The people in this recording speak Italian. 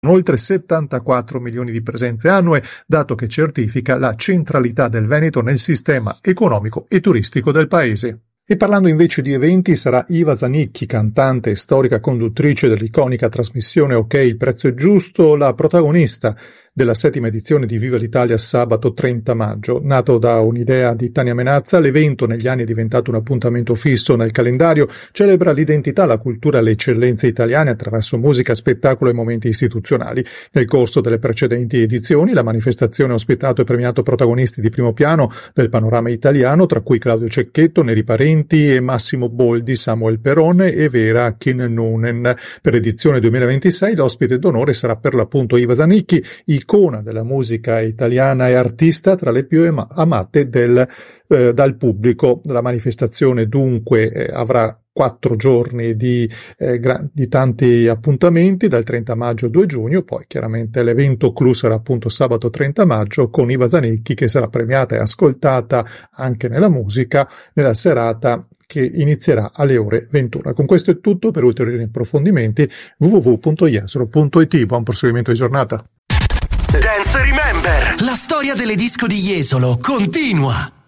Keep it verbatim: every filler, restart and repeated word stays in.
oltre settantaquattro milioni di presenze annue, dato che certifica la centralità del Veneto nel sistema economico e turistico del paese. E parlando invece di eventi, sarà Iva Zanicchi, cantante e storica conduttrice dell'iconica trasmissione Ok, il prezzo è giusto, la protagonista della settima edizione di Viva l'Italia sabato trenta maggio. Nato da un'idea di Tania Menazza, l'evento negli anni è diventato un appuntamento fisso nel calendario, celebra l'identità, la cultura e le eccellenze italiane attraverso musica, spettacolo e momenti istituzionali. Nel corso delle precedenti edizioni la manifestazione ha ospitato e premiato protagonisti di primo piano del panorama italiano, tra cui Claudio Cecchetto, Neri Parenti e Massimo Boldi, Samuel Perone e Vera Kinnunen. Per l'edizione duemilaventisei l'ospite d'onore sarà per l'appunto Iva Zanicchi, icona della musica italiana e artista tra le più amate del, eh, dal pubblico. La manifestazione dunque eh, avrà quattro giorni di, eh, gra- di tanti appuntamenti, dal trenta maggio al due giugno, poi chiaramente l'evento clou sarà appunto sabato trenta maggio con Iva Zanicchi, che sarà premiata e ascoltata anche nella musica nella serata che inizierà alle ore ventuno. Con questo è tutto. Per ulteriori approfondimenti w w w punto jesolo punto it. Buon proseguimento di giornata. Dance Remember, la storia delle disco di Jesolo continua.